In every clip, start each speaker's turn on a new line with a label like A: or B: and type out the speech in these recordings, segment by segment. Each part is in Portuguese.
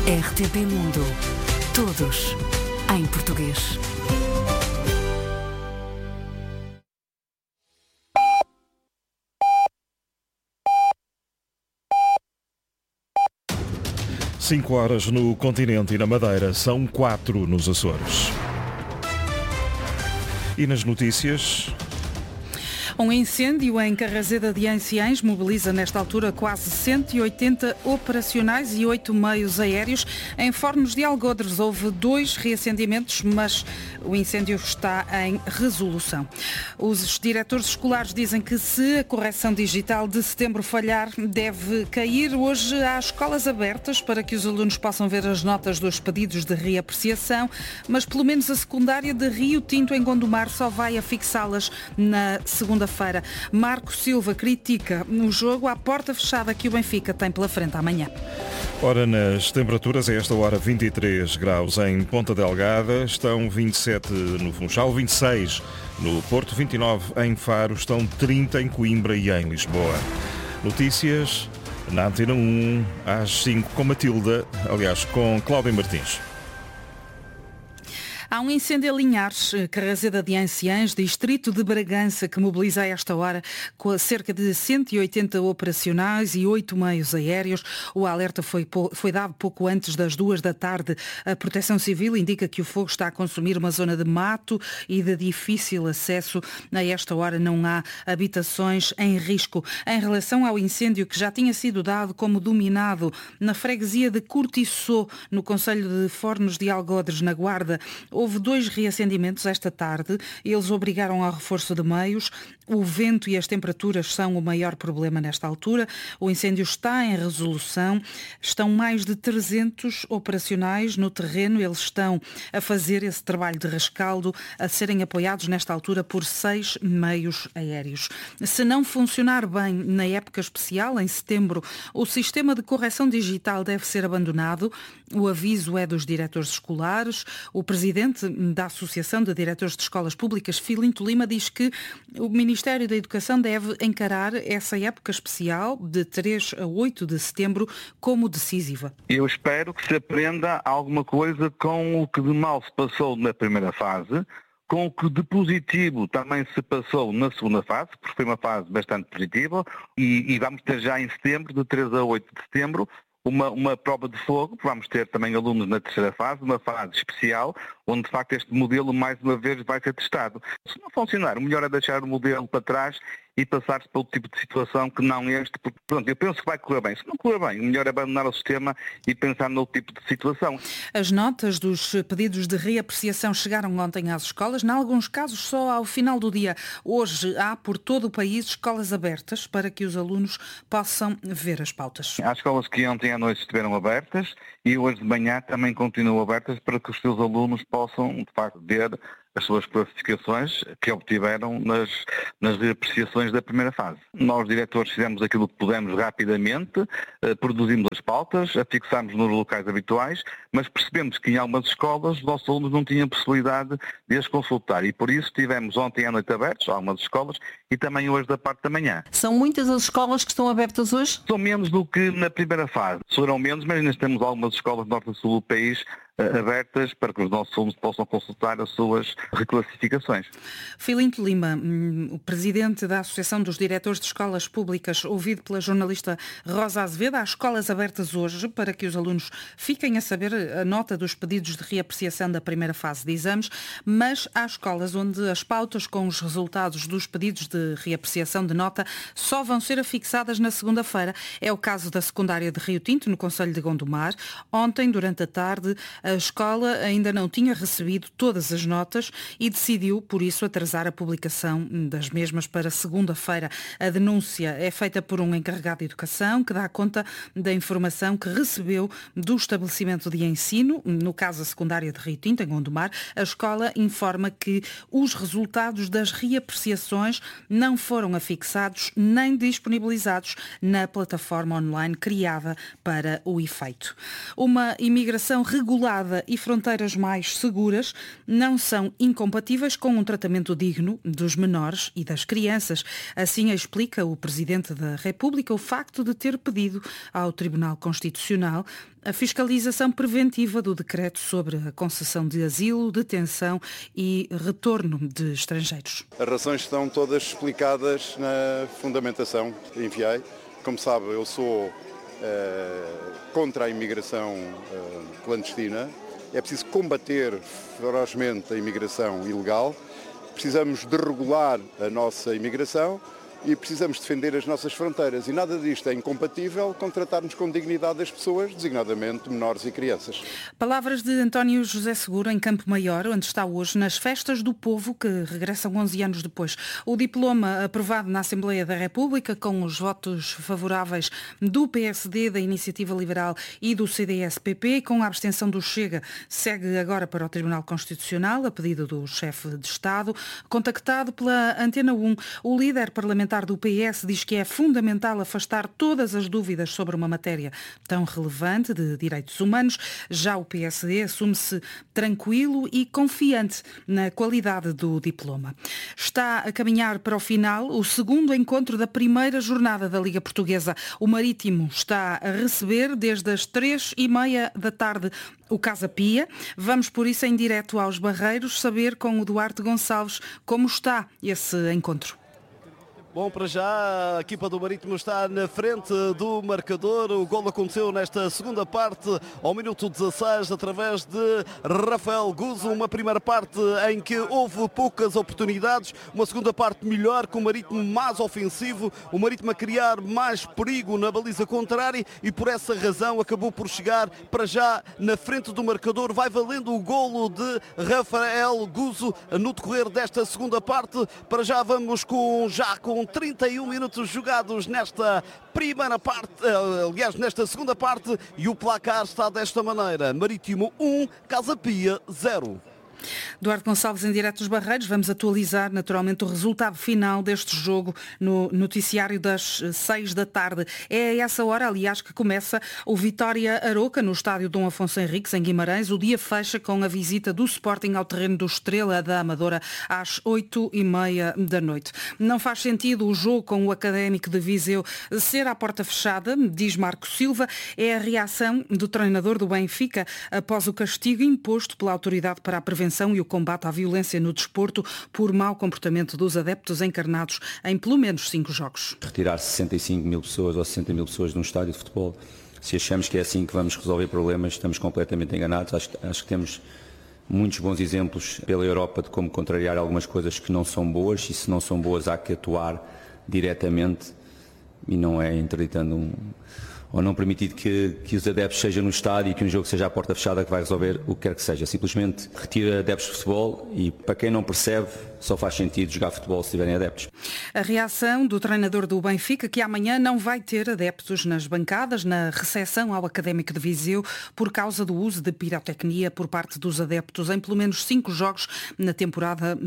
A: RTP Mundo. Todos em português.
B: Cinco horas no continente e na Madeira, são 4 nos Açores. E nas notícias...
C: Um incêndio em Carraseda de Anciães mobiliza nesta altura quase 180 operacionais e 8 meios aéreos. Em Fornos de Algodres houve 2 reacendimentos, mas o incêndio está em resolução. Os diretores escolares dizem que se a correção digital de setembro falhar, deve cair hoje às escolas abertas para que os alunos possam ver as notas dos pedidos de reapreciação, mas pelo menos a secundária de Rio Tinto em Gondomar só vai afixá-las na segunda-feira. Marco Silva critica o jogo à porta fechada que o Benfica tem pela frente amanhã.
B: Ora, nas temperaturas, a esta hora 23 graus em Ponta Delgada, estão 27 no Funchal, 26 no Porto, 29 em Faro, estão 30 em Coimbra e em Lisboa. Notícias na Antena 1 às 5 com Matilda, aliás, com Cláudia Martins.
C: Há um incêndio em Linhares, Carraseda de Anciães, distrito de Bragança, que mobiliza a esta hora com cerca de 180 operacionais e 8 meios aéreos. O alerta foi dado pouco antes das 2 da tarde. A Proteção Civil indica que o fogo está a consumir uma zona de mato e de difícil acesso. A esta hora não há habitações em risco. Em relação ao incêndio que já tinha sido dado como dominado na freguesia de Cortiçó, no concelho de Fornos de Algodres, na Guarda, houve 2 reacendimentos esta tarde. Eles obrigaram ao reforço de meios. O vento e as temperaturas são o maior problema nesta altura. O incêndio está em resolução. Estão mais de 300 operacionais no terreno. Eles estão a fazer esse trabalho de rescaldo, a serem apoiados nesta altura por 6 meios aéreos. Se não funcionar bem na época especial, em setembro, o sistema de correção digital deve ser abandonado. O aviso é dos diretores escolares. O presidente da Associação de Diretores de Escolas Públicas, Filinto Lima, diz que o Ministério da Educação deve encarar essa época especial de 3 a 8 de setembro como decisiva.
D: Eu espero que se aprenda alguma coisa com o que de mal se passou na primeira fase, com o que de positivo também se passou na segunda fase, porque foi uma fase bastante positiva, e vamos ter já em setembro, de 3 a 8 de setembro, uma prova de fogo, vamos ter também alunos na terceira fase, uma fase especial, onde de facto este modelo mais uma vez vai ser testado. Se não funcionar, o melhor é deixar o modelo para trás e passar-se para outro tipo de situação que não este, porque pronto, eu penso que vai correr bem. Se não correr bem, o melhor é abandonar o sistema e pensar noutro tipo de situação.
C: As notas dos pedidos de reapreciação chegaram ontem às escolas, em alguns casos só ao final do dia. Hoje há por todo o país escolas abertas para que os alunos possam ver as pautas.
D: Há escolas que ontem à noite estiveram abertas e hoje de manhã também continuam abertas para que os seus alunos possam, de facto, ver as suas classificações que obtiveram nas reapreciações da primeira fase. Nós, diretores, fizemos aquilo que pudemos rapidamente, produzimos as pautas, afixámos nos locais habituais, mas percebemos que em algumas escolas os nossos alunos não tinham possibilidade de as consultar e por isso tivemos ontem à noite abertos, algumas escolas, e também hoje da parte da manhã.
E: São muitas as escolas que estão abertas hoje?
D: São menos do que na primeira fase. Serão menos, mas ainda temos algumas escolas do norte e sul do país abertas para que os nossos alunos possam consultar as suas reclassificações.
C: Filinto Lima, o presidente da Associação dos Diretores de Escolas Públicas, ouvido pela jornalista Rosa Azevedo, há escolas abertas hoje para que os alunos fiquem a saber a nota dos pedidos de reapreciação da primeira fase de exames, mas há escolas onde as pautas com os resultados dos pedidos de reapreciação de nota só vão ser afixadas na segunda-feira. É o caso da secundária de Rio Tinto, no concelho de Gondomar. Ontem, durante a tarde, a escola ainda não tinha recebido todas as notas e decidiu, por isso, atrasar a publicação das mesmas para segunda-feira. A denúncia é feita por um encarregado de educação que dá conta da informação que recebeu do estabelecimento de ensino, no caso a secundária de Rio Tinto, em Gondomar. A escola informa que os resultados das reapreciações não foram afixados nem disponibilizados na plataforma online criada para o efeito. Uma imigração regular limitada e fronteiras mais seguras não são incompatíveis com um tratamento digno dos menores e das crianças. Assim explica o Presidente da República o facto de ter pedido ao Tribunal Constitucional a fiscalização preventiva do decreto sobre a concessão de asilo, detenção e retorno de estrangeiros.
F: As razões estão todas explicadas na fundamentação que enviei. Como sabe, eu sou contra a imigração clandestina. É preciso combater ferozmente a imigração ilegal. Precisamos de regular a nossa imigração e precisamos defender as nossas fronteiras. E nada disto é incompatível com tratarmos com dignidade as pessoas, designadamente menores e crianças.
C: Palavras de António José Seguro em Campo Maior, onde está hoje nas Festas do Povo, que regressam 11 anos depois. O diploma aprovado na Assembleia da República, com os votos favoráveis do PSD, da Iniciativa Liberal e do CDS-PP, com a abstenção do Chega, segue agora para o Tribunal Constitucional, a pedido do chefe de Estado. Contactado pela Antena 1, o líder parlamentar do PS diz que é fundamental afastar todas as dúvidas sobre uma matéria tão relevante de direitos humanos. Já o PSD assume-se tranquilo e confiante na qualidade do diploma. Está a caminhar para o final o segundo encontro da primeira jornada da Liga Portuguesa. O Marítimo está a receber desde as 3h30 da tarde o Casa Pia. Vamos por isso em direto aos Barreiros saber com o Duarte Gonçalves como está esse encontro.
G: Bom, para já a equipa do Marítimo está na frente do marcador. O golo aconteceu nesta segunda parte, ao minuto 16, através de Rafael Guzo. Uma primeira parte em que houve poucas oportunidades, uma segunda parte melhor, com o Marítimo mais ofensivo, o Marítimo a criar mais perigo na baliza contrária e por essa razão acabou por chegar para já na frente do marcador. Vai valendo o golo de Rafael Guzo no decorrer desta segunda parte. Para já vamos com 31 minutos jogados nesta primeira parte, aliás, nesta segunda parte, e o placar está desta maneira: Marítimo 1, Casa Pia 0.
C: Duarte Gonçalves em direto dos Barreiros. Vamos atualizar naturalmente o resultado final deste jogo no noticiário das 6 da tarde. É a essa hora, aliás, que começa o Vitória Aroca no estádio Dom Afonso Henriques, em Guimarães. O dia fecha com a visita do Sporting ao terreno do Estrela da Amadora às 8h30 da noite. Não faz sentido o jogo com o Académico de Viseu ser à porta fechada, diz Marco Silva. É a reação do treinador do Benfica após o castigo imposto pela Autoridade para a Prevenção e o Combate à Violência no Desporto por mau comportamento dos adeptos encarnados em pelo menos 5 jogos.
H: Retirar 65 mil pessoas ou 60 mil pessoas de um estádio de futebol, se achamos que é assim que vamos resolver problemas, estamos completamente enganados. Acho que temos muitos bons exemplos pela Europa de como contrariar algumas coisas que não são boas, e se não são boas há que atuar diretamente e não é interditando ou não permitir que os adeptos sejam no estádio e que um jogo seja à porta fechada que vai resolver o que quer que seja. Simplesmente retira adeptos de futebol e, para quem não percebe, só faz sentido jogar futebol se tiverem adeptos.
C: A reação do treinador do Benfica, que amanhã não vai ter adeptos nas bancadas, na recepção ao Académico de Viseu, por causa do uso de pirotecnia por parte dos adeptos em pelo menos 5 jogos na temporada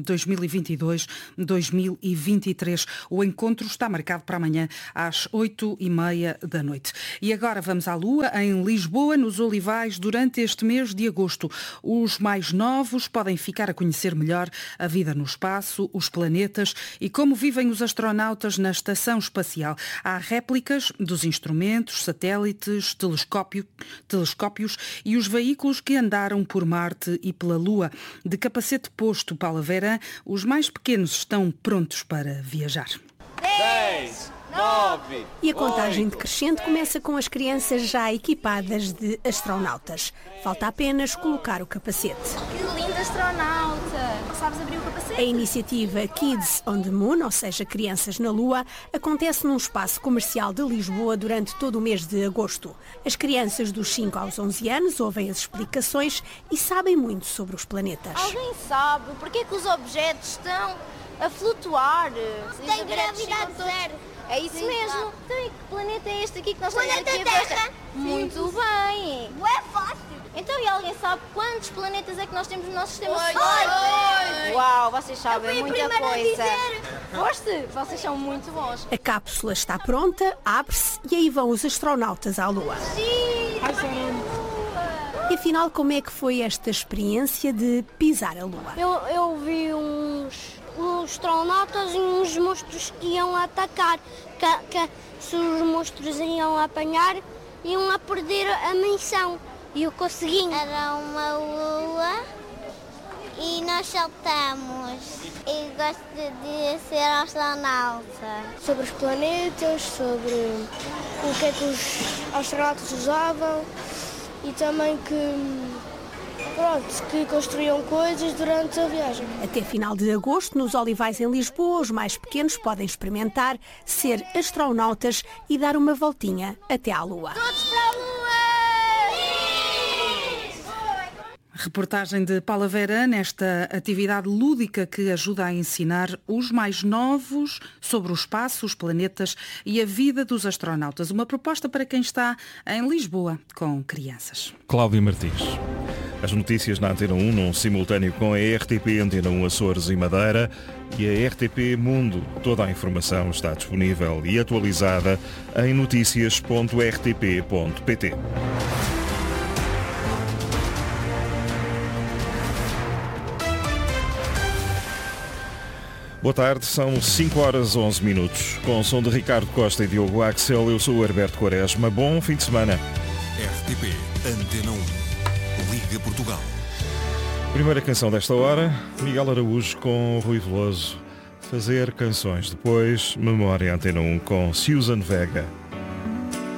C: 2022-2023. O encontro está marcado para amanhã às 8h30 da noite. E agora vamos à Lua, em Lisboa, nos Olivais, durante este mês de agosto. Os mais novos podem ficar a conhecer melhor a vida no espaço, os planetas e como vivem os astronautas na estação espacial. Há réplicas dos instrumentos, satélites, telescópios e os veículos que andaram por Marte e pela Lua. De capacete posto, Paula Verã, os mais pequenos estão prontos para viajar.
I: 10, 9,
J: e a contagem decrescente começa com as crianças já equipadas de astronautas. Falta apenas colocar o capacete.
I: Que lindo astronauta! Sabes abrir o capacete?
J: A iniciativa Kids on the Moon, ou seja, Crianças na Lua, acontece num espaço comercial de Lisboa durante todo o mês de agosto. As crianças dos 5 aos 11 anos ouvem as explicações e sabem muito sobre os planetas.
I: Alguém sabe porque é que os objetos estão a flutuar?
K: Tem gravidade zero.
I: É isso mesmo. Então, e que planeta é este aqui que nós estamos
K: Planeta
I: aqui a ver?
K: Terra.
I: Muito bem.
K: É fácil.
I: Então, e alguém sabe quantos planetas é que nós temos no nosso sistema
K: Oito.
I: solar? Uau, vocês sabem
K: Eu fui a
I: muita
K: primeira a
I: coisa.
K: dizer.
I: Foste? Vocês são muito bons.
J: A cápsula está pronta, abre-se e aí vão os astronautas à Lua.
I: Sim.
J: E afinal, como é que foi esta experiência de pisar a Lua?
K: Eu vi uns astronautas e uns monstros que iam atacar, que se os monstros iam apanhar, iam a perder a missão. E eu consegui.
I: Era uma lua e nós saltamos. E gosto de ser astronauta.
K: Sobre os planetas, sobre o que é que os astronautas usavam e também que construíam coisas durante a viagem.
J: Até final de agosto, nos Olivais em Lisboa, os mais pequenos podem experimentar ser astronautas e dar uma voltinha até à Lua.
K: Todos para a Lua!
C: Reportagem de Paula Vera nesta atividade lúdica que ajuda a ensinar os mais novos sobre o espaço, os planetas e a vida dos astronautas. Uma proposta para quem está em Lisboa com crianças.
B: Cláudia Martins. As notícias na Antena 1, num simultâneo com a RTP Antena 1 Açores e Madeira e a RTP Mundo. Toda a informação está disponível e atualizada em noticias.rtp.pt. Boa tarde, são 5 horas 11 minutos. Com o som de Ricardo Costa e Diogo Axel, eu sou o Herberto Quaresma. Bom fim de semana.
L: RTP Antena 1. Liga Portugal.
B: Primeira canção desta hora, Miguel Araújo com Rui Veloso. Fazer canções. Depois, Memória Antena 1 com Susan Vega.